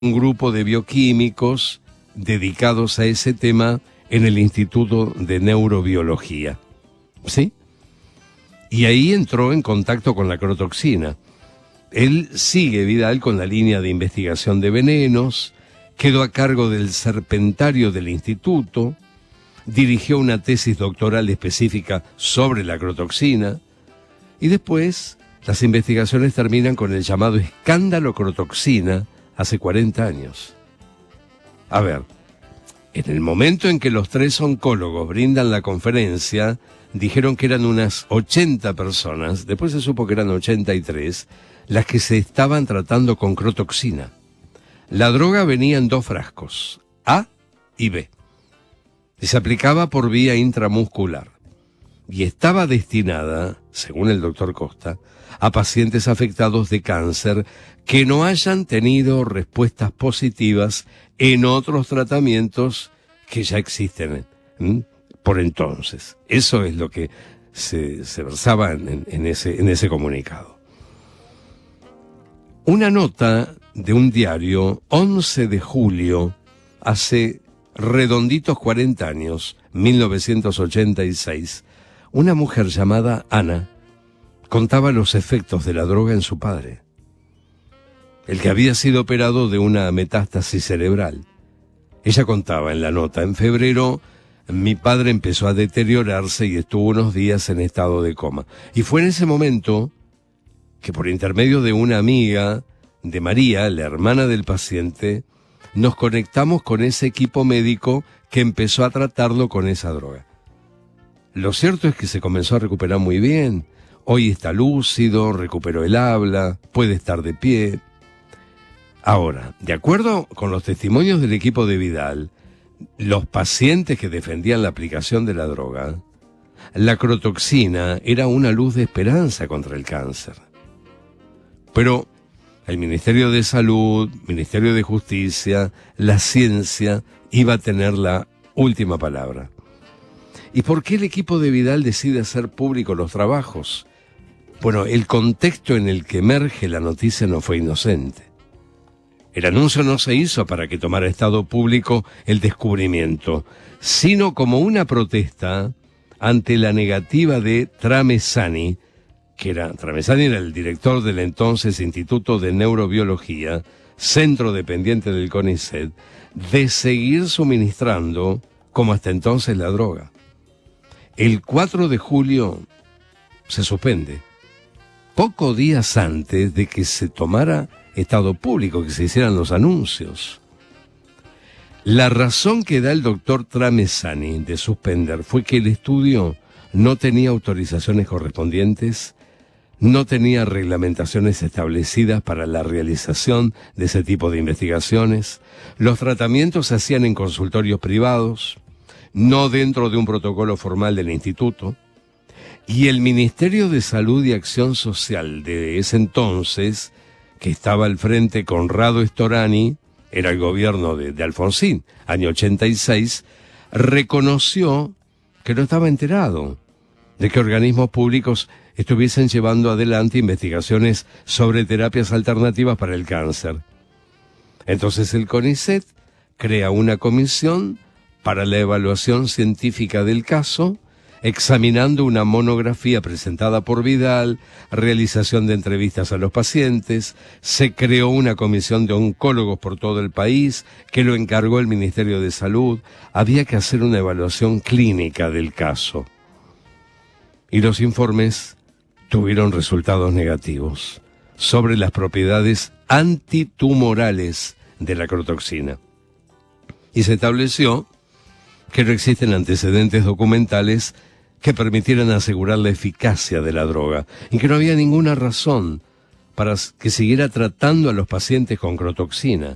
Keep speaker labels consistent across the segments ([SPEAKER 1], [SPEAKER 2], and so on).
[SPEAKER 1] un grupo de bioquímicos dedicados a ese tema en el Instituto de Neurobiología. ¿Sí? Y ahí entró en contacto con la crotoxina. Él sigue, Vidal, con la línea de investigación de venenos, quedó a cargo del serpentario del instituto, dirigió una tesis doctoral específica sobre la crotoxina, y después las investigaciones terminan con el llamado escándalo crotoxina hace 40 años. A ver, en el momento en que los tres oncólogos brindan la conferencia, dijeron que eran unas 80 personas, después se supo que eran 83, las que se estaban tratando con crotoxina. La droga venía en 2 frascos, A y B, y se aplicaba por vía intramuscular, y estaba destinada, según el doctor Costa, a pacientes afectados de cáncer que no hayan tenido respuestas positivas en otros tratamientos que ya existen por entonces. Eso es lo que se versaba en ese comunicado. Una nota de un diario, 11 de julio, hace redonditos 40 años, 1986, una mujer llamada Ana contaba los efectos de la droga en su padre, el que había sido operado de una metástasis cerebral. Ella contaba en la nota: en febrero mi padre empezó a deteriorarse y estuvo unos días en estado de coma. Y fue en ese momento que, por intermedio de una amiga de María, la hermana del paciente, nos conectamos con ese equipo médico que empezó a tratarlo con esa droga. Lo cierto es que se comenzó a recuperar muy bien. Hoy está lúcido, recuperó el habla, puede estar de pie. Ahora, de acuerdo con los testimonios del equipo de Vidal, los pacientes que defendían la aplicación de la droga, la crotoxina era una luz de esperanza contra el cáncer. Pero el Ministerio de Salud, Ministerio de Justicia, la ciencia iba a tener la última palabra. ¿Y por qué el equipo de Vidal decide hacer públicos los trabajos? Bueno, el contexto en el que emerge la noticia no fue inocente. El anuncio no se hizo para que tomara estado público el descubrimiento, sino como una protesta ante la negativa de Tramezzani, Tramezzani era el director del entonces Instituto de Neurobiología, centro dependiente del CONICET, de seguir suministrando, como hasta entonces, la droga. El 4 de julio se suspende, pocos días antes de que se tomara estado público, que se hicieran los anuncios. La razón que da el doctor Tramezzani de suspender fue que el estudio no tenía autorizaciones correspondientes, no tenía reglamentaciones establecidas para la realización de ese tipo de investigaciones, los tratamientos se hacían en consultorios privados, no dentro de un protocolo formal del instituto, y el Ministerio de Salud y Acción Social de ese entonces, que estaba al frente Conrado Storani, era el gobierno de Alfonsín, año 86, reconoció que no estaba enterado de que organismos públicos estuviesen llevando adelante investigaciones sobre terapias alternativas para el cáncer. Entonces el CONICET crea una comisión para la evaluación científica del caso, examinando una monografía presentada por Vidal, realización de entrevistas a los pacientes. Se creó una comisión de oncólogos por todo el país que lo encargó el Ministerio de Salud. Había que hacer una evaluación clínica del caso. Y los informes tuvieron resultados negativos sobre las propiedades antitumorales de la crotoxina. Y se estableció que no existen antecedentes documentales que permitieran asegurar la eficacia de la droga y que no había ninguna razón para que siguiera tratando a los pacientes con crotoxina.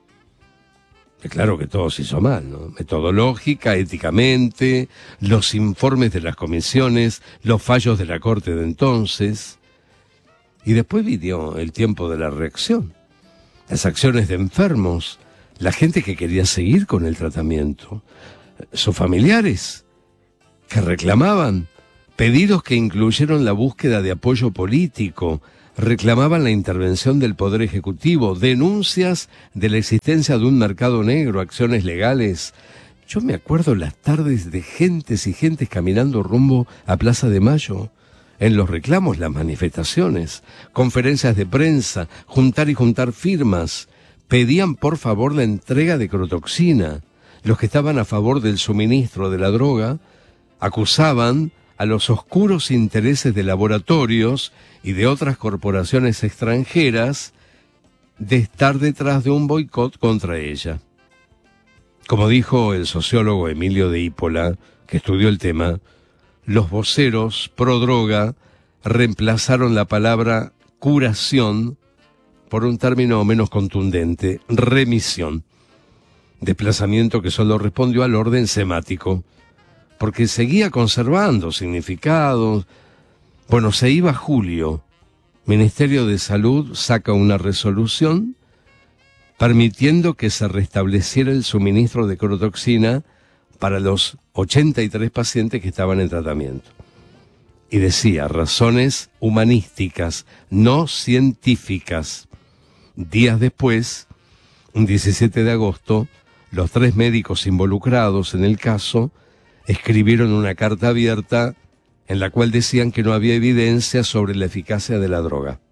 [SPEAKER 1] Claro que todo se hizo mal, ¿no? Metodológica, éticamente, los informes de las comisiones, los fallos de la corte de entonces. Y después vivió el tiempo de la reacción, las acciones de enfermos, la gente que quería seguir con el tratamiento, sus familiares que reclamaban, pedidos que incluyeron la búsqueda de apoyo político reclamaban la intervención del Poder Ejecutivo, denuncias de la existencia de un mercado negro, acciones legales. Yo me acuerdo las tardes de gentes y gentes caminando rumbo a Plaza de Mayo, en los reclamos, las manifestaciones, conferencias de prensa, juntar y juntar firmas. Pedían por favor la entrega de crotoxina. Los que estaban a favor del suministro de la droga acusaban a los oscuros intereses de laboratorios y de otras corporaciones extranjeras de estar detrás de un boicot contra ella. Como dijo el sociólogo Emilio de Ippola, que estudió el tema, los voceros pro droga reemplazaron la palabra curación por un término menos contundente, remisión, desplazamiento que solo respondió al orden semático, porque seguía conservando significados. Bueno, se iba julio, Ministerio de Salud saca una resolución permitiendo que se restableciera el suministro de crotoxina para los 83 pacientes que estaban en tratamiento. Y decía, razones humanísticas, no científicas. Días después, un 17 de agosto, los 3 médicos involucrados en el caso escribieron una carta abierta en la cual decían que no había evidencia sobre la eficacia de la droga.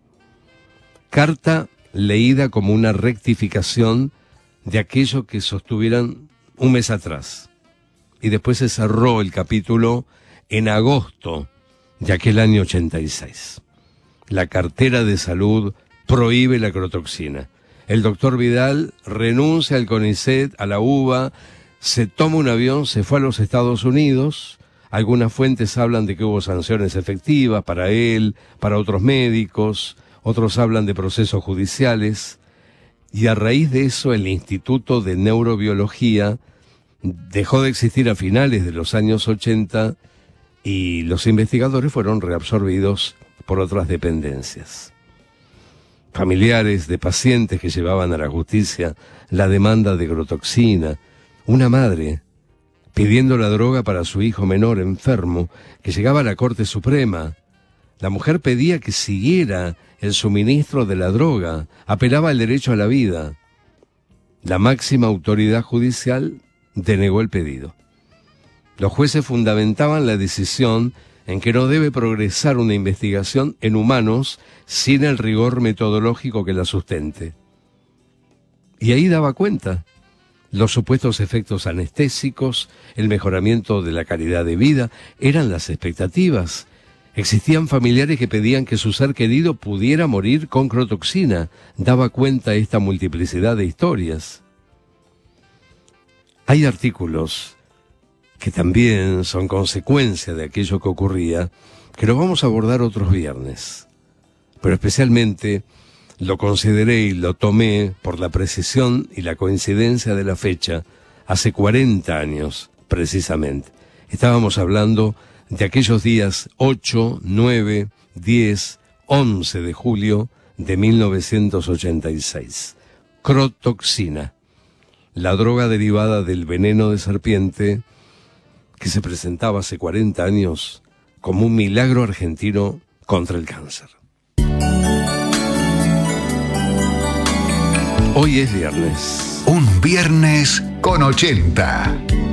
[SPEAKER 1] Carta leída como una rectificación de aquello que sostuvieran un mes atrás. Y después se cerró el capítulo en agosto de aquel año 86. La cartera de salud prohíbe la crotoxina. El doctor Vidal renuncia al CONICET, a la UBA, se toma un avión, se fue a los Estados Unidos. Algunas fuentes hablan de que hubo sanciones efectivas para él, para otros médicos, otros hablan de procesos judiciales. Y a raíz de eso el Instituto de Neurobiología dejó de existir a finales de los años 80 y los investigadores fueron reabsorbidos por otras dependencias. Familiares de pacientes que llevaban a la justicia la demanda de crotoxina, una madre pidiendo la droga para su hijo menor enfermo que llegaba a la Corte Suprema. La mujer pedía que siguiera el suministro de la droga, apelaba al derecho a la vida. La máxima autoridad judicial denegó el pedido. Los jueces fundamentaban la decisión en que no debe progresar una investigación en humanos sin el rigor metodológico que la sustente. Y ahí daba cuenta los supuestos efectos anestésicos, el mejoramiento de la calidad de vida, eran las expectativas. Existían familiares que pedían que su ser querido pudiera morir con crotoxina. Daba cuenta esta multiplicidad de historias. Hay artículos que también son consecuencia de aquello que ocurría, que lo vamos a abordar otros viernes. Pero especialmente lo consideré y lo tomé por la precisión y la coincidencia de la fecha, hace 40 años precisamente. Estábamos hablando de aquellos días 8, 9, 10, 11 de julio de 1986. Crotoxina, la droga derivada del veneno de serpiente que se presentaba hace 40 años como un milagro argentino contra el cáncer. Hoy es viernes.
[SPEAKER 2] Un viernes con 80.